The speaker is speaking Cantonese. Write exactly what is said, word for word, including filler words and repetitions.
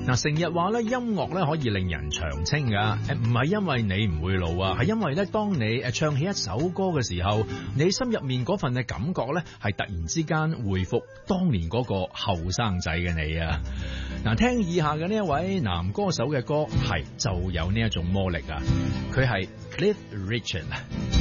嗱，成日話咧音樂咧可以令人長青噶，誒唔係因為你唔會老啊，係因為咧當你誒唱起一首歌嘅時候，你心入面嗰份嘅感覺咧係突然之間回復當年嗰個後生仔嘅你啊！嗱，聽以下嘅呢一位男歌手嘅歌係就有呢一種魔力啊，佢係 Cliff Richard。